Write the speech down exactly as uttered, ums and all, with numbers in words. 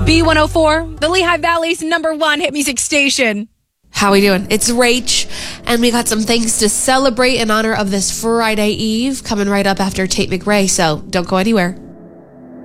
B one oh four, the Lehigh Valley's number one hit music station. How we doing? It's Rach, and we got some things to celebrate in honor of this Friday Eve coming right up after Tate McRae, so don't go anywhere.